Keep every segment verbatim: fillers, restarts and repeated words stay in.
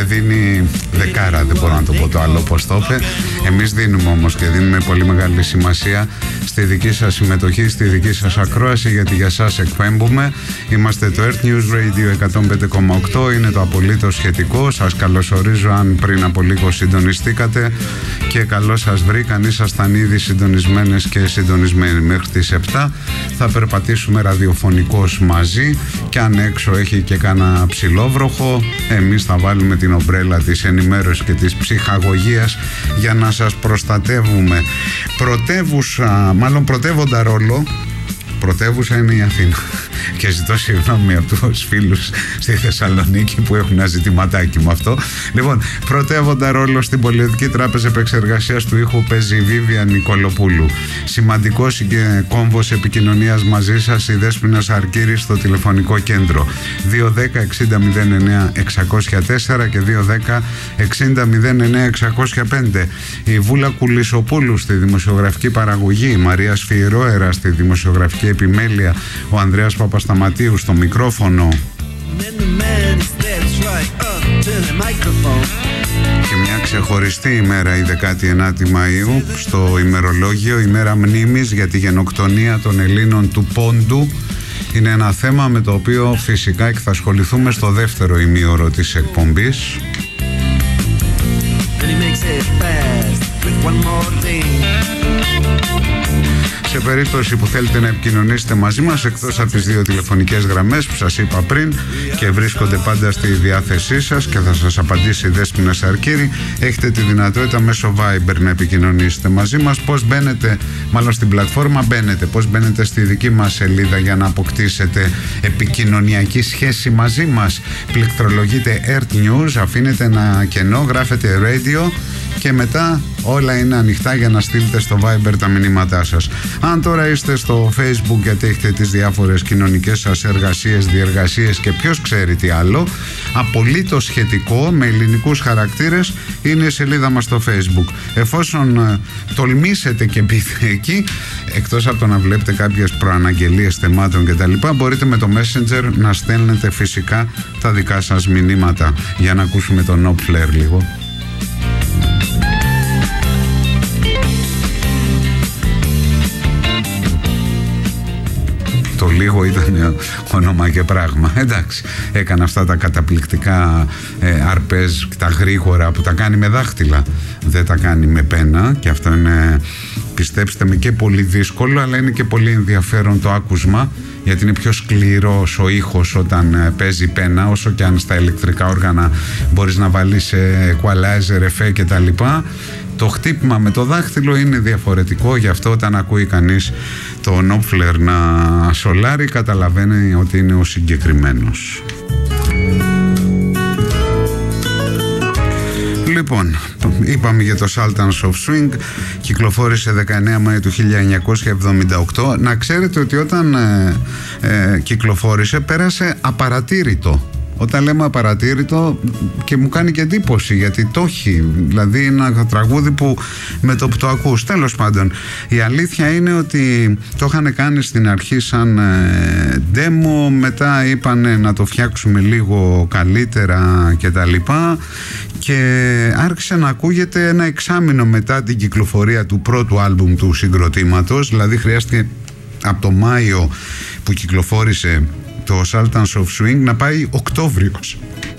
δίνει δεκάρα, δεν μπορώ να το πω το άλλο πώς το είπε. Εμείς δίνουμε όμως και δίνουμε πολύ μεγάλη σημασία στη δική σας συμμετοχή, στη δική σας ακρόαση, γιατί για σας εκπέμπουμε. Είμαστε το Earth News Radio εκατόν πέντε κόμμα οκτώ, είναι το απολύτως σχετικό. Σας καλωσορίζω αν πριν από λίγο συντονιστήκατε και καλώς σας βρήκαν, ήσασταν ήδη συντονισμένες και συντονισμένοι. Μέχρι τις επτά θα περπατήσουμε ραδιοφωνικώς μαζί και αν έξω έχει και κάνα ψιλόβροχο, εμείς θα βάλουμε την ομπρέλα της ενημέρωσης και της ψυχαγωγίας για να σας προστατεύουμε. Πρωτεύουσα, μάλλον πρωτεύοντα ρόλο, πρωτεύουσα είναι η Αθήνα. Και ζητώ συγγνώμη από τους φίλους στη Θεσσαλονίκη που έχουν ένα ζητηματάκι με αυτό. Λοιπόν, πρωτεύοντα ρόλο στην Πολιτική Τράπεζα Επεξεργασίας του Ήχου παίζει η Βίβια Νικολοπούλου. Σημαντικός και κόμβος επικοινωνίας μαζί σας η Δέσποινα Σαρκύρη στο τηλεφωνικό κέντρο δύο δέκα εξήντα μηδέν εννέα εξακόσια τέσσερα και δύο δέκα εξήντα μηδέν εννέα εξακόσια πέντε. Η Βούλα Κουλισοπούλου στη δημοσιογραφική παραγωγή, η Μαρία Σφυρώερα στη δημοσιογραφική επιμέλεια, ο Ανδρέας Παπασταματίου στο μικρόφωνο. Και μια ξεχωριστή ημέρα η δεκάτη ενάτη Μαΐου στο ημερολόγιο, ημέρα μνήμης για τη γενοκτονία των Ελλήνων του Πόντου. Είναι ένα θέμα με το οποίο φυσικά και θα ασχοληθούμε στο δεύτερο ημίωρο της εκπομπής. Σε περίπτωση που θέλετε να επικοινωνήσετε μαζί μας, εκτός από τις δύο τηλεφωνικές γραμμές που σας είπα πριν και βρίσκονται πάντα στη διάθεσή σας και θα σας απαντήσει η Δέσποινα Σαρκύρη, έχετε τη δυνατότητα μέσω Viber να επικοινωνήσετε μαζί μας. Πώς μπαίνετε, μάλλον στην πλατφόρμα μπαίνετε, πώς μπαίνετε στη δική μας σελίδα για να αποκτήσετε επικοινωνιακή σχέση μαζί μας. Πληκτρολογείτε Earth News, αφήνετε ένα κενό, γράφετε Radio και μετά όλα είναι ανοιχτά για να στείλετε στο Viber τα μηνύματά σας. Αν τώρα είστε στο Facebook γιατί έχετε τις διάφορες κοινωνικές σας εργασίες, διεργασίες και ποιος ξέρει τι άλλο, απολύτως σχετικό με ελληνικούς χαρακτήρες είναι η σελίδα μας στο Facebook. Εφόσον ε, τολμήσετε και μπείτε εκεί, εκτός από το να βλέπετε κάποιες προαναγγελίες θεμάτων κτλ., μπορείτε με το Messenger να στέλνετε φυσικά τα δικά σας μηνύματα. Για να ακούσουμε τον Νόπφλερ λίγο. Το λίγο ήταν όνομα και πράγμα. Εντάξει, έκανα αυτά τα καταπληκτικά ε, αρπέζ, τα γρήγορα που τα κάνει με δάχτυλα. Δεν τα κάνει με πένα και αυτό είναι, πιστέψτε με, και πολύ δύσκολο, αλλά είναι και πολύ ενδιαφέρον το άκουσμα, γιατί είναι πιο σκληρός ο ήχος όταν ε, παίζει πένα, όσο και αν στα ηλεκτρικά όργανα μπορείς να βάλεις ε, equalizer, εφέ και τα λοιπά. Το χτύπημα με το δάχτυλο είναι διαφορετικό, γι' αυτό όταν ακούει κανείς το Νόπφλερ να σολάρει καταλαβαίνει ότι είναι ο συγκεκριμένος. Λοιπόν, είπαμε για το Sultans of Swing, κυκλοφόρησε δεκαεννέα Μαΐου του χίλια εννιακόσια εβδομήντα οκτώ. Να ξέρετε ότι όταν ε, ε, κυκλοφόρησε πέρασε απαρατήρητο. Όταν λέμε απαρατήρητο, και μου κάνει και εντύπωση γιατί το έχει, δηλαδή είναι ένα τραγούδι που με το που το ακούς. Τέλος πάντων, η αλήθεια είναι ότι το είχαν κάνει στην αρχή σαν ε, demo, μετά είπαν να το φτιάξουμε λίγο καλύτερα και τα λοιπά, και άρχισε να ακούγεται ένα εξάμηνο μετά την κυκλοφορία του πρώτου άλμπουμ του συγκροτήματος. Δηλαδή χρειάστηκε από το Μάιο που κυκλοφόρησε το Sultans of Swing να πάει Οκτώβριος.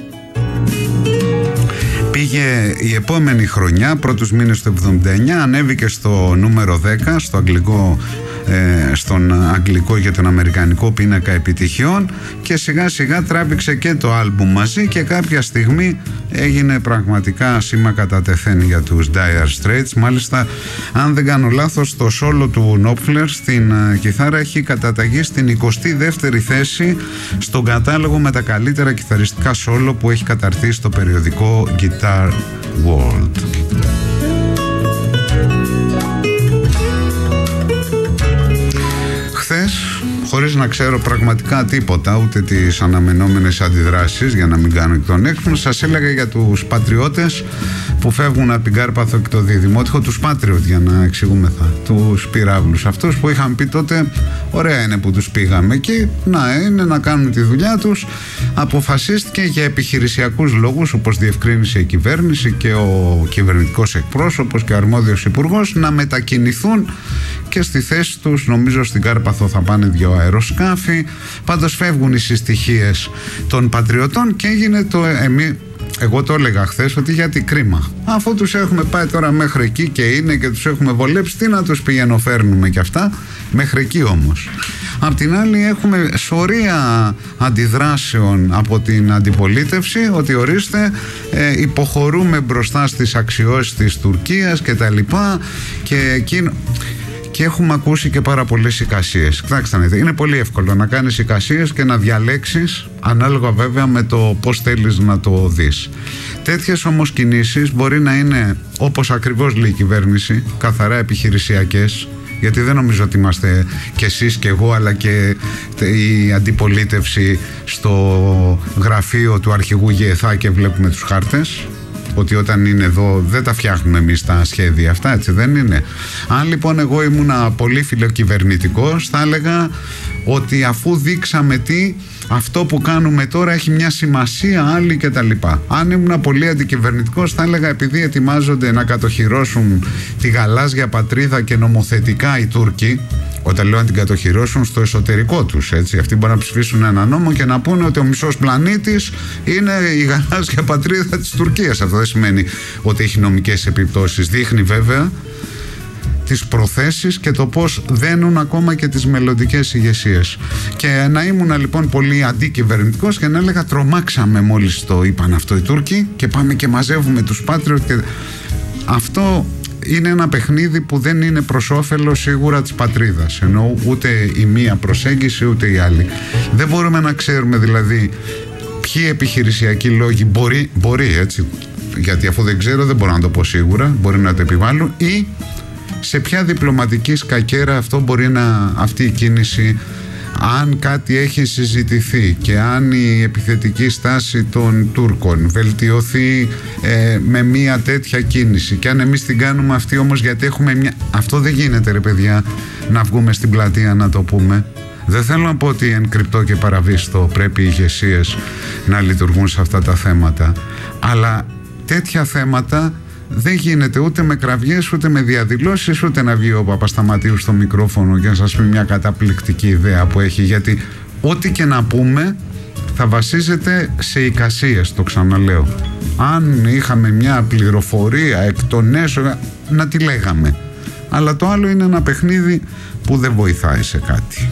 Πήγε η επόμενη χρονιά, πρώτους μήνες του εβδομήντα εννέα, ανέβηκε στο νούμερο δέκα, στο αγγλικό, ε, στον αγγλικό και τον αμερικανικό πίνακα επιτυχιών, και σιγά σιγά τράβηξε και το άλμπουμ μαζί και κάποια στιγμή έγινε πραγματικά σήμα κατά τεθέν για τους Dire Straits. Μάλιστα, αν δεν κάνω λάθος, το σόλο του Νόπφλερ στην uh, κιθάρα έχει καταταγεί στην εικοστή δεύτερη θέση στον κατάλογο με τα καλύτερα κιθαριστικά σόλο που έχει καταρτήσει στο περιοδικό Guitar World. Χθες, χωρίς χωρίς να ξέρω πραγματικά τίποτα, ούτε τις αναμενόμενες αντιδράσεις, για να μην κάνω εκ των έξω. Σας έλεγα για τους πατριώτες που φεύγουν από την Κάρπαθο και το Διδημότυχο, τους Patriot, για να εξηγούμεθα, τους πυράβλους αυτούς που είχαν πει τότε ωραία είναι που τους πήγαμε εκεί, να είναι να κάνουν τη δουλειά τους. Αποφασίστηκε για επιχειρησιακούς λόγους, όπως διευκρίνησε η κυβέρνηση και ο κυβερνητικός εκπρόσωπος και ο αρμόδιος υπουργός, να μετακινηθούν και στη θέση τους, νομίζω στην Κάρπαθο θα πάνε δύο αεροσκάφη. Πάντως φεύγουν οι συστοιχίες των πατριωτών και έγινε το εμεί. Εγώ το έλεγα χθες ότι γιατί κρίμα. Αφού τους έχουμε πάει τώρα μέχρι εκεί και είναι και τους έχουμε βολέψει, τι να τους πηγαίνω-φέρνουμε κι αυτά, μέχρι εκεί όμως. Απ' την άλλη έχουμε σωρία αντιδράσεων από την αντιπολίτευση ότι ορίστε ε, υποχωρούμε μπροστά στις αξιώσεις της Τουρκίας και τα λοιπά και εκείνο... Και έχουμε ακούσει και πάρα πολλές εικασίες. Κοιτάξτε, είναι πολύ εύκολο να κάνεις εικασίες και να διαλέξεις ανάλογα βέβαια με το πώς θέλεις να το δεις. Τέτοιες όμως κινήσεις μπορεί να είναι, όπως ακριβώς λέει η κυβέρνηση, καθαρά επιχειρησιακές, γιατί δεν νομίζω ότι είμαστε και εσείς και εγώ αλλά και η αντιπολίτευση στο γραφείο του αρχηγού ΓΕΘΑ και βλέπουμε τους χάρτες. Ότι όταν είναι εδώ δεν τα φτιάχνουμε εμείς τα σχέδια αυτά, έτσι δεν είναι? Αν λοιπόν εγώ ήμουνα πολύ φιλοκυβερνητικός, θα έλεγα ότι αφού δείξαμε τι, αυτό που κάνουμε τώρα έχει μια σημασία άλλη και τα λοιπά. Αν ήμουν πολύ αντικυβερνητικός, θα έλεγα επειδή ετοιμάζονται να κατοχυρώσουν τη γαλάζια πατρίδα και νομοθετικά οι Τούρκοι, όταν λέω να την κατοχυρώσουν στο εσωτερικό τους, έτσι, αυτοί μπορούν να ψηφίσουν ένα νόμο και να πούνε ότι ο μισός πλανήτης είναι η γαλάζια πατρίδα της Τουρκίας. Αυτό δεν σημαίνει ότι έχει νομικές επιπτώσεις. Δείχνει βέβαια τις προθέσεις και το πώς δένουν ακόμα και τις μελλοντικές ηγεσίες. Και να ήμουν λοιπόν πολύ αντικυβερνητικός και να έλεγα τρομάξαμε μόλις το είπαν αυτό οι Τούρκοι και πάμε και μαζεύουμε τους Patriot και... Αυτό είναι ένα παιχνίδι που δεν είναι προς όφελος σίγουρα της πατρίδας, ενώ ούτε η μία προσέγγιση ούτε η άλλη. Δεν μπορούμε να ξέρουμε δηλαδή ποιοι επιχειρησιακοί λόγοι μπορεί, μπορεί έτσι, γιατί αφού δεν ξέρω δεν μπορώ να το πω σίγουρα, μπορεί να το επιβάλλουν, ή σε ποια διπλωματική σκακέρα αυτό μπορεί να, αυτή η κίνηση, αν κάτι έχει συζητηθεί και αν η επιθετική στάση των Τούρκων βελτιωθεί ε, με μια τέτοια κίνηση και αν εμείς την κάνουμε αυτή όμως, γιατί έχουμε μια... Αυτό δεν γίνεται ρε παιδιά, να βγούμε στην πλατεία να το πούμε. Δεν θέλω να πω ότι εν κρυπτό και παραβίστο πρέπει οι ηγεσίες να λειτουργούν σε αυτά τα θέματα, αλλά τέτοια θέματα δεν γίνεται ούτε με κραυγές, ούτε με διαδηλώσεις, ούτε να βγει ο Παπασταματίου στο μικρόφωνο και να σας πει μια καταπληκτική ιδέα που έχει, γιατί ό,τι και να πούμε θα βασίζεται σε εικασίες, το ξαναλέω. Αν είχαμε μια πληροφορία εκ των έσω, να τη λέγαμε. Αλλά το άλλο είναι ένα παιχνίδι που δεν βοηθάει σε κάτι.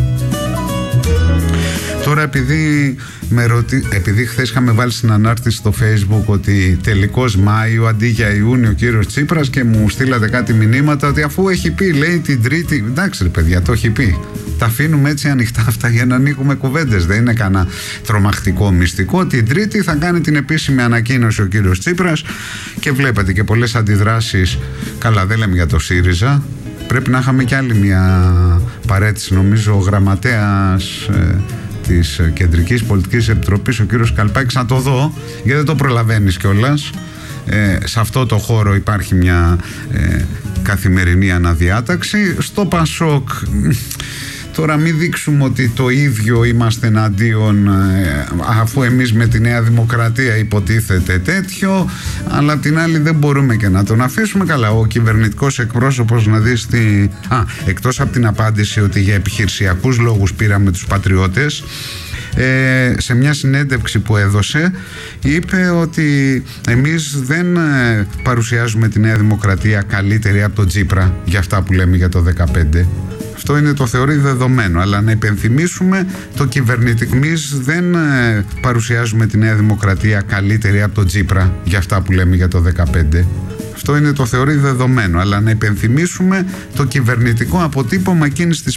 Τώρα επειδή, με ρωτι... επειδή χθες είχαμε βάλει στην ανάρτηση στο Facebook ότι τελικώς Μάιο αντί για Ιούνιο ο κύριος Τσίπρας, και μου στείλατε κάτι μηνύματα ότι αφού έχει πει, λέει την Τρίτη, εντάξει ρε παιδιά, το έχει πει, τα αφήνουμε έτσι ανοιχτά αυτά για να ανοίγουμε κουβέντες, δεν είναι κανένα τρομακτικό μυστικό. Την Τρίτη θα κάνει την επίσημη ανακοίνωση ο κύριος Τσίπρας και βλέπετε και πολλές αντιδράσεις. Καλά, δεν λέμε για το ΣΥΡΙΖΑ, πρέπει να είχαμε κι άλλη μια παρέτηση, νομίζω ο γραμματέας ε, της Κεντρικής Πολιτικής Επιτροπής, ο κύριος Καλπάκης, να το δω γιατί δεν το προλαβαίνεις κιόλας. Ε, σε αυτό το χώρο υπάρχει μια ε, καθημερινή αναδιάταξη. Στο ΠΑΣΟΚ τώρα μην δείξουμε ότι το ίδιο είμαστε εναντίον, ε, αφού εμείς με τη Νέα Δημοκρατία υποτίθεται τέτοιο, αλλά απ' την άλλη δεν μπορούμε και να τον αφήσουμε. Καλά, ο κυβερνητικός εκπρόσωπος να δεις τι... Α, εκτός από την απάντηση ότι για επιχειρησιακούς λόγους πήραμε τους πατριώτες, Ε, σε μια συνέντευξη που έδωσε είπε ότι εμείς δεν ε, παρουσιάζουμε τη Νέα Δημοκρατία καλύτερη από τον Τσίπρα για αυτά που λέμε για το δεκαπέντε. Αυτό είναι, το θεωρεί δεδομένο, αλλά να υπενθυμίσουμε το κυβερνητικό, εμείς δεν ε, παρουσιάζουμε τη Νέα Δημοκρατία καλύτερη από τον Τσίπρα για αυτά που λέμε για το δεκαπέντε. Αυτό είναι, το θεωρεί δεδομένο, αλλά να υπενθυμίσουμε το κυβερνητικό αποτύπωμα εκείνης της